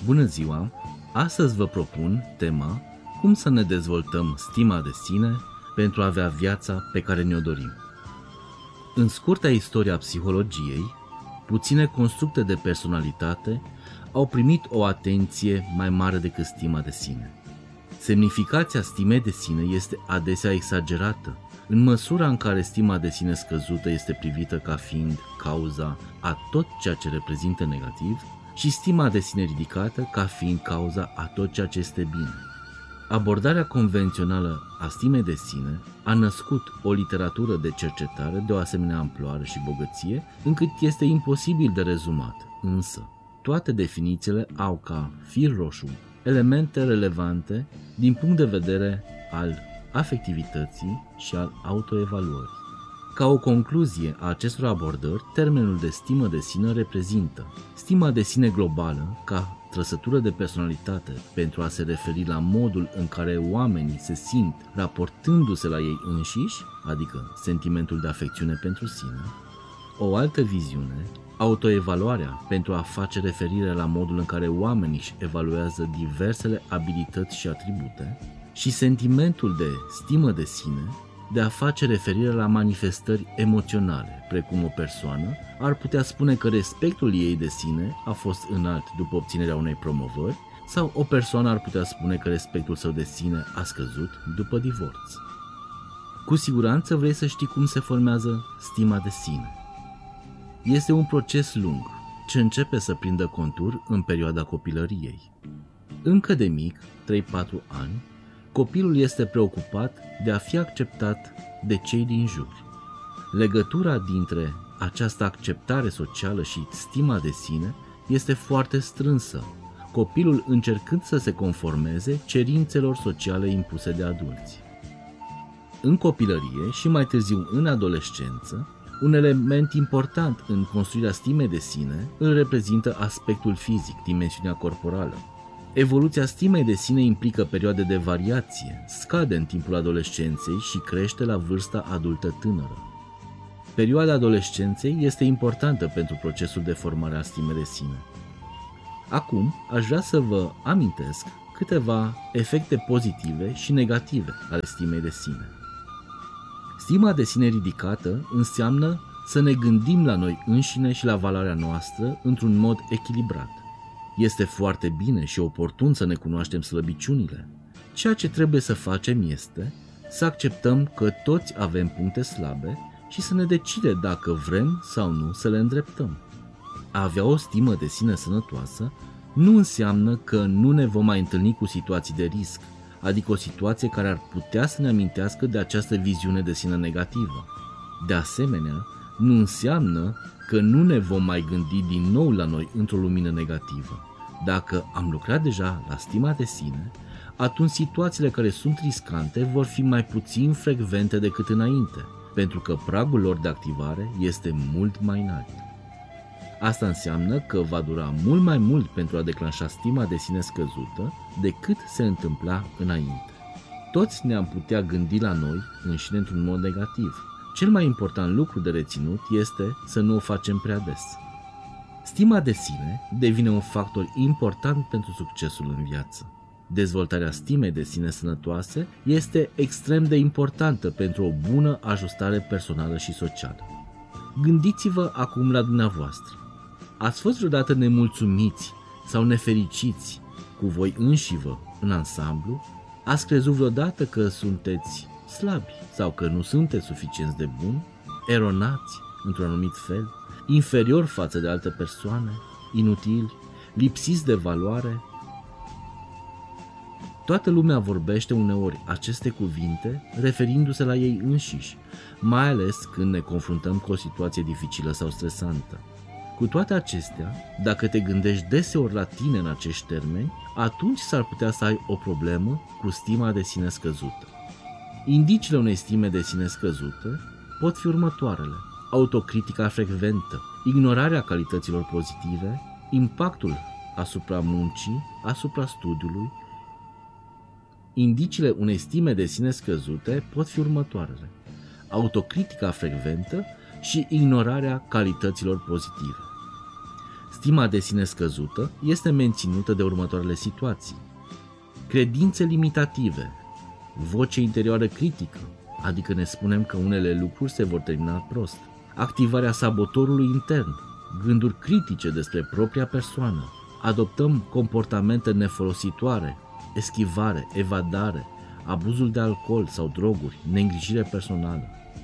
Bună ziua! Astăzi vă propun tema cum să ne dezvoltăm stima de sine pentru a avea viața pe care ne-o dorim. În scurta istorie a psihologiei, puține constructe de personalitate au primit o atenție mai mare decât stima de sine. Semnificația stimei de sine este adesea exagerată, în măsura în care stima de sine scăzută este privită ca fiind cauza a tot ceea ce reprezintă negativ și stima de sine ridicată ca fiind cauza a tot ceea ce este bine. Abordarea convențională a stimei de sine a născut o literatură de cercetare de o asemenea amploare și bogăție, încât este imposibil de rezumat, însă toate definițiile au ca fir roșu elemente relevante din punct de vedere al afectivității și al autoevaluării. Ca o concluzie a acestor abordări, termenul de stimă de sine reprezintă stima de sine globală ca trăsătură de personalitate pentru a se referi la modul în care oamenii se simt raportându-se la ei înșiși, adică sentimentul de afecțiune pentru sine. O altă viziune, autoevaluarea, pentru a face referire la modul în care oamenii își evaluează diversele abilități și atribute, și sentimentul de stimă de sine, de a face referire la manifestări emoționale, precum o persoană ar putea spune că respectul ei de sine a fost înalt după obținerea unei promovări, sau o persoană ar putea spune că respectul său de sine a scăzut după divorț. Cu siguranță vrei să știi cum se formează stima de sine. Este un proces lung, ce începe să prindă contur în perioada copilăriei. Încă de mic, 3-4 ani, copilul este preocupat de a fi acceptat de cei din jur. Legătura dintre această acceptare socială și stima de sine este foarte strânsă, copilul încercând să se conformeze cerințelor sociale impuse de adulți. În copilărie și mai târziu în adolescență, un element important în construirea stimei de sine îl reprezintă aspectul fizic, dimensiunea corporală. Evoluția stimei de sine implică perioade de variație, scade în timpul adolescenței și crește la vârsta adultă tânără. Perioada adolescenței este importantă pentru procesul de formare a stimei de sine. Acum aș vrea să vă amintesc câteva efecte pozitive și negative ale stimei de sine. Stima de sine ridicată înseamnă să ne gândim la noi înșine și la valoarea noastră într-un mod echilibrat. Este foarte bine și oportun să ne cunoaștem slăbiciunile. Ceea ce trebuie să facem este să acceptăm că toți avem puncte slabe și să ne decidem dacă vrem sau nu să le îndreptăm. A avea o stimă de sine sănătoasă nu înseamnă că nu ne vom mai întâlni cu situații de risc, adică o situație care ar putea să ne amintească de această viziune de sine negativă. De asemenea, nu înseamnă că nu ne vom mai gândi din nou la noi într-o lumină negativă. Dacă am lucrat deja la stima de sine, atunci situațiile care sunt riscante vor fi mai puțin frecvente decât înainte, pentru că pragul lor de activare este mult mai înalt. Asta înseamnă că va dura mult mai mult pentru a declanșa stima de sine scăzută decât se întâmpla înainte. Toți ne-am putea gândi la noi înșine într-un mod negativ. Cel mai important lucru de reținut este să nu o facem prea des. Stima de sine devine un factor important pentru succesul în viață. Dezvoltarea stimei de sine sănătoase este extrem de importantă pentru o bună ajustare personală și socială. Gândiți-vă acum la dumneavoastră. Ați fost vreodată nemulțumiți sau nefericiți cu voi înșivă în ansamblu? Ați crezut vreodată că sunteți slabi sau că nu sunteți suficienți de buni, eronați într-un anumit fel, inferior față de alte persoane, inutili, lipsiți de valoare? Toată lumea vorbește uneori aceste cuvinte referindu-se la ei înșiși, mai ales când ne confruntăm cu o situație dificilă sau stresantă. Cu toate acestea, dacă te gândești deseori la tine în acești termeni, atunci s-ar putea să ai o problemă cu stima de sine scăzută. Indiciile unei stime de sine scăzute pot fi următoarele: autocritica frecventă, ignorarea calităților pozitive, impactul asupra muncii, asupra studiului. Indiciile unei stime de sine scăzute pot fi următoarele: autocritica frecventă și ignorarea calităților pozitive. Stima de sine scăzută este menținută de următoarele situații: credințe limitative, voce interioară critică, adică ne spunem că unele lucruri se vor termina prost, activarea sabotorului intern, gânduri critice despre propria persoană, adoptăm comportamente nefolositoare, eschivare, evadare, abuzul de alcool sau droguri, neîngrijire personală.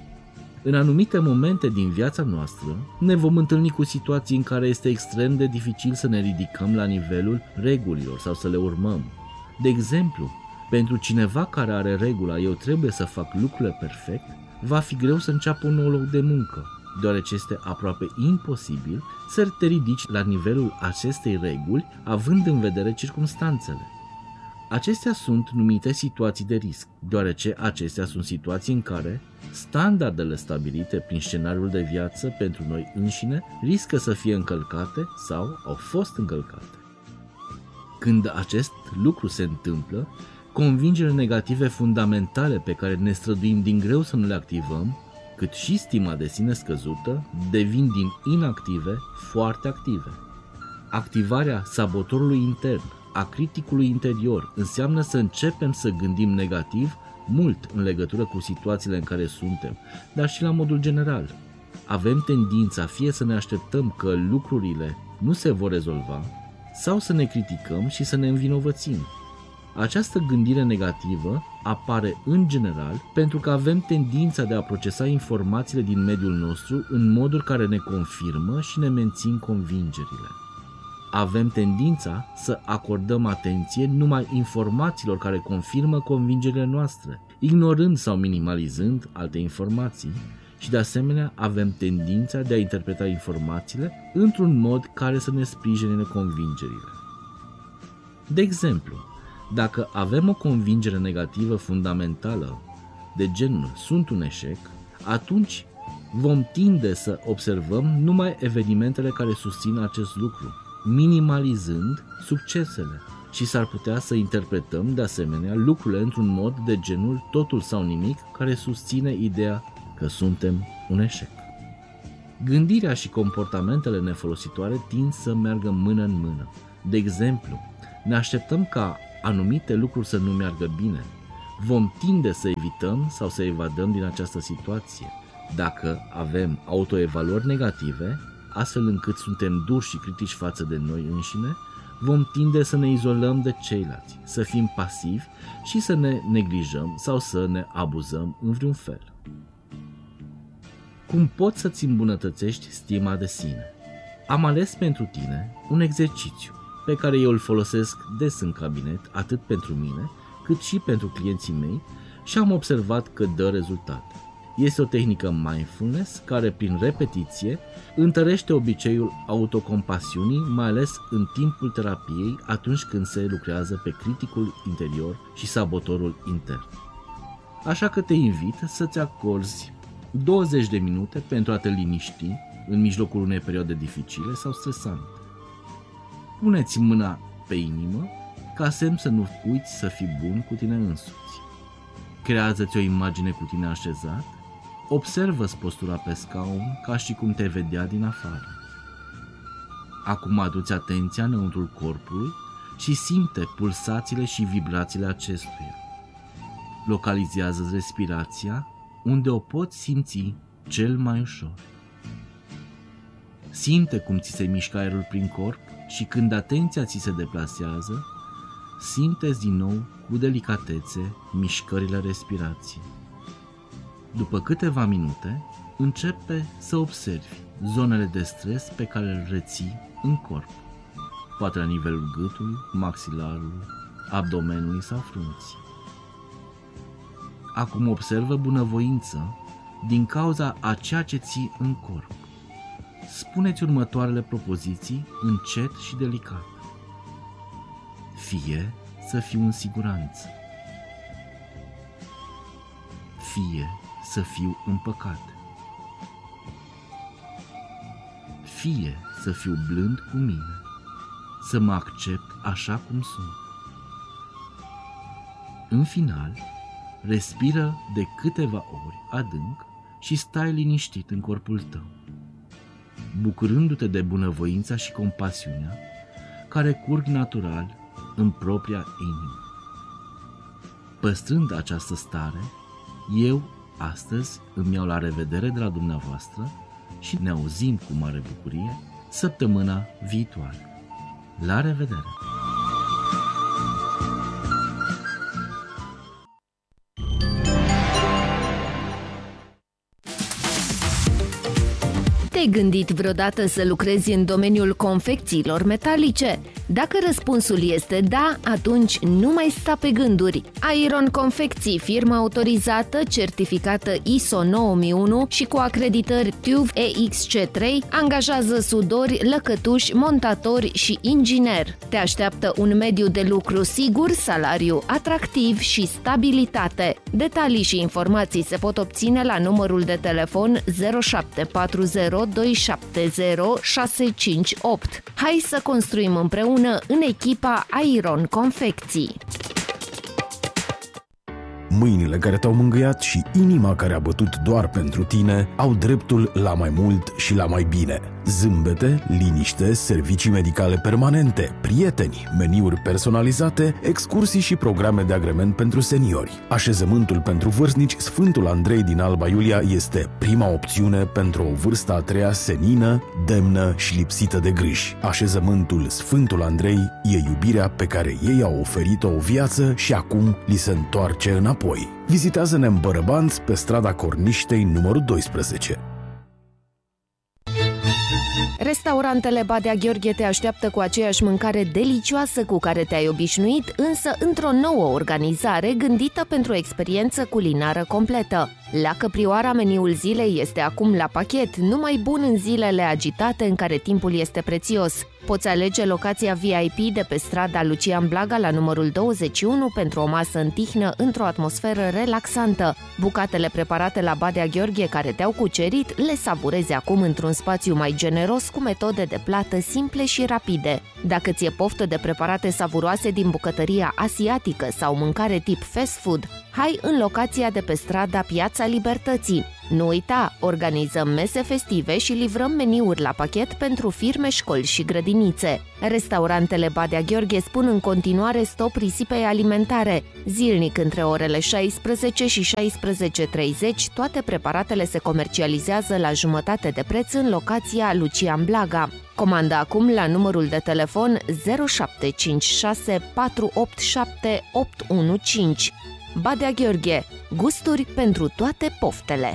În anumite momente din viața noastră ne vom întâlni cu situații în care este extrem de dificil să ne ridicăm la nivelul regulilor sau să le urmăm. De exemplu, pentru cineva care are regula "eu trebuie să fac lucrurile perfect", va fi greu să înceapă un nou loc de muncă, deoarece este aproape imposibil să te ridici la nivelul acestei reguli având în vedere circumstanțele. Acestea sunt numite situații de risc, deoarece acestea sunt situații în care standardele stabilite prin scenariul de viață pentru noi înșine riscă să fie încălcate sau au fost încălcate. Când acest lucru se întâmplă, convingerile negative fundamentale pe care ne străduim din greu să nu le activăm, cât și stima de sine scăzută, devin din inactive foarte active. Activarea sabotorului intern, a criticului interior, înseamnă să începem să gândim negativ mult în legătură cu situațiile în care suntem, dar și la modul general. Avem tendința fie să ne așteptăm că lucrurile nu se vor rezolva, sau să ne criticăm și să ne învinovățim. Această gândire negativă apare în general pentru că avem tendința de a procesa informațiile din mediul nostru în moduri care ne confirmă și ne mențin convingerile. Avem tendința să acordăm atenție numai informațiilor care confirmă convingerile noastre, ignorând sau minimalizând alte informații, și de asemenea avem tendința de a interpreta informațiile într-un mod care să ne sprijine convingerile. De exemplu, dacă avem o convingere negativă fundamentală de genul "sunt un eșec", atunci vom tinde să observăm numai evenimentele care susțin acest lucru, minimalizând succesele, și s-ar putea să interpretăm de asemenea lucrurile într-un mod de genul "totul sau nimic", care susține ideea că suntem un eșec. Gândirea și comportamentele nefolositoare tind să meargă mână în mână. De exemplu, ne așteptăm ca anumite lucruri să nu meargă bine. Vom tinde să evităm sau să evadăm din această situație. Dacă avem autoevaluări negative, astfel încât suntem duri și critici față de noi înșine, vom tinde să ne izolăm de ceilalți, să fim pasivi și să ne neglijăm sau să ne abuzăm în vreun fel. Cum poți să-ți îmbunătățești stima de sine? Am ales pentru tine un exercițiu pe care eu îl folosesc des în cabinet, atât pentru mine, cât și pentru clienții mei, și am observat că dă rezultate. Este o tehnică mindfulness care, prin repetiție, întărește obiceiul autocompasiunii, mai ales în timpul terapiei, atunci când se lucrează pe criticul interior și sabotorul intern. Așa că te invit să-ți acorzi 20 de minute pentru a te liniști în mijlocul unei perioade dificile sau stresante. Pune-ți mâna pe inimă ca semn să nu uiți să fii bun cu tine însuți. Creează-ți o imagine cu tine așezat. Observă-ți postura pe scaun ca și cum te vedea din afară. Acum adu-ți atenția înăuntrul corpului și simte pulsațiile și vibrațiile acestuia. Localizează respirația unde o poți simți cel mai ușor. Simte cum ți se mișcă aerul prin corp și când atenția ți se deplasează, simte-ți din nou cu delicatețe mișcările respirației. După câteva minute, începe să observi zonele de stres pe care le reții în corp, poate la nivelul gâtului, maxilarului, abdomenului sau frunții. Acum observă bunăvoință din cauza a ceea ce ții în corp. Spune-ți următoarele propoziții încet și delicat. Fie să fiu în siguranță. Fie să fiu împăcat. Fie să fiu blând cu mine, să mă accept așa cum sunt. În final, respiră de câteva ori adânc și stai liniștit în corpul tău. bucurându-te de bunăvoința și compasiunea care curg natural în propria inimă. Păstrând această stare, eu astăzi îmi iau la revedere de la dumneavoastră și ne auzim cu mare bucurie săptămâna viitoare. La revedere! Te-ai gândit vreodată să lucrezi în domeniul confecțiilor metalice? Dacă răspunsul este da, atunci nu mai sta pe gânduri. Iron Confecții, firma autorizată, certificată ISO 9001 și cu acreditări TÜV EXC3, angajează sudori, lăcătuși, montatori și ingineri. Te așteaptă un mediu de lucru sigur, salariu atractiv și stabilitate. Detalii și informații se pot obține la numărul de telefon 0740 270 658. Hai să construim împreună în echipa Iron Confecții. Mâinile care te-au mângâiat și inima care a bătut doar pentru tine au dreptul la mai mult și la mai bine. Zâmbete, liniște, servicii medicale permanente, prieteni, meniuri personalizate, excursii și programe de agrement pentru seniori. Așezământul pentru vârstnici Sfântul Andrei din Alba Iulia este prima opțiune pentru o vârstă a treia senină, demnă și lipsită de griji. Așezământul Sfântul Andrei e iubirea pe care ei au oferit-o o viață și acum li se întoarce înapoi. Vizitează-ne în Bărăbanți, pe strada Corniștei, numărul 12. Restaurantele Badea Gheorghe te așteaptă cu aceeași mâncare delicioasă cu care te-ai obișnuit, însă într-o nouă organizare gândită pentru o experiență culinară completă. La Căprioara, meniul zilei este acum la pachet, numai bun în zilele agitate în care timpul este prețios. Poți alege locația VIP de pe strada Lucian Blaga la numărul 21 pentru o masă în tihnă într-o atmosferă relaxantă. Bucatele preparate la Badea Gheorghe care te-au cucerit le savurezi acum într-un spațiu mai generos cu metode de plată simple și rapide. Dacă ți-e poftă de preparate savuroase din bucătăria asiatică sau mâncare tip fast food, hai în locația de pe strada Piața Libertății. Nu uita, organizăm mese festive și livrăm meniuri la pachet pentru firme, școli și grădinițe. Restaurantele Badea Gheorghe spun în continuare stop risipei alimentare. Zilnic între orele 16 și 16:30, toate preparatele se comercializează la jumătate de preț în locația Lucian Blaga. Comanda acum la numărul de telefon 0756 487 815. Badea Gheorghe, gusturi pentru toate poftele.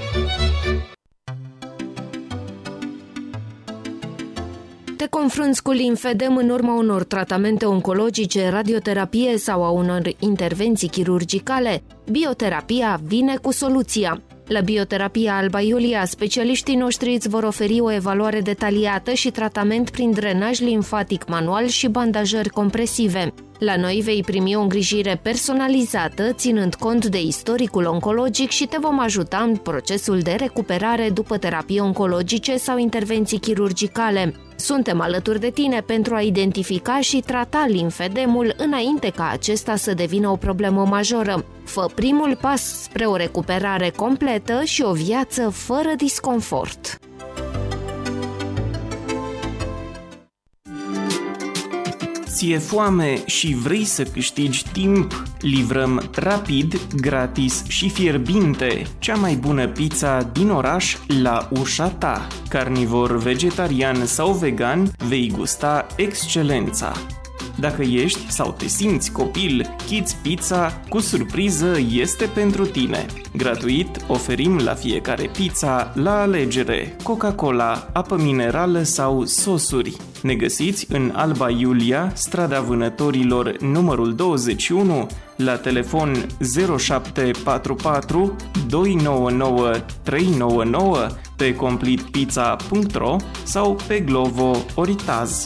Te confrunți cu limfedem în urma unor tratamente oncologice, radioterapie sau a unor intervenții chirurgicale? Bioterapia vine cu soluția. La Bioterapia Alba Iulia, specialiștii noștri îți vor oferi o evaluare detaliată și tratament prin drenaj limfatic manual și bandajări compresive. La noi vei primi o îngrijire personalizată, ținând cont de istoricul oncologic și te vom ajuta în procesul de recuperare după terapii oncologice sau intervenții chirurgicale. Suntem alături de tine pentru a identifica și trata limfedemul înainte ca acesta să devină o problemă majoră. Fă primul pas spre o recuperare completă și o viață fără disconfort. Ți-e foame și vrei să câștigi timp? Livrăm rapid, gratis și fierbinte cea mai bună pizza din oraș la ușa ta. Carnivor, vegetarian sau vegan, vei gusta excelența. Dacă ești sau te simți copil, Kids Pizza cu surpriză este pentru tine. Gratuit oferim la fiecare pizza la alegere Coca-Cola, apă minerală sau sosuri. Ne găsiți în Alba Iulia, strada Vânătorilor numărul 21, la telefon 0744 299 399, pe completepizza.ro sau pe Glovo Oritaz.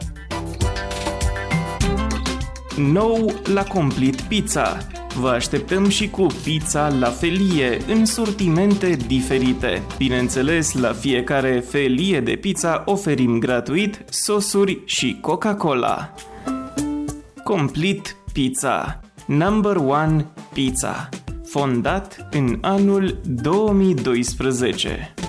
Nou la Complete Pizza. Vă așteptăm și cu pizza la felie în sortimente diferite. Bineînțeles, la fiecare felie de pizza oferim gratuit sosuri și Coca-Cola. Complete Pizza. Number 1 Pizza. Fondat în anul 2012.